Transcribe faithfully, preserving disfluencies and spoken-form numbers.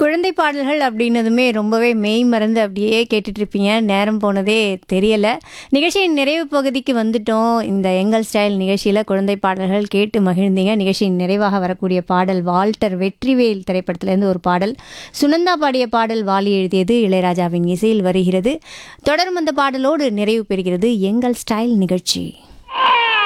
குழந்தை பாடல்கள் அப்படின்னதுமே ரொம்பவே மெய் மறந்து அப்படியே கேட்டுட்டு இருப்பீங்க. நேரம் போனதே தெரியல. நிகழ்ச்சியின் நிறைவு பகுதிக்கு வந்துட்டோம். இந்த எங்கள் ஸ்டைல் நிகழ்ச்சியில குழந்தை பாடல்கள் கேட்டு மகிழ்ந்தீங்க. நிகழ்ச்சியின் நிறைவாக வரக்கூடிய பாடல் வால்டர் வெற்றிவேல் திரைப்படத்திலேருந்து ஒரு பாடல். சுனந்தா பாடிய பாடல் வாலி எழுதியது, இளையராஜாவின் இசையில் வருகிறது. தொடரும் அந்த பாடலோடு நிறைவு பெறுகிறது எங்கள் ஸ்டைல் நிகழ்ச்சி.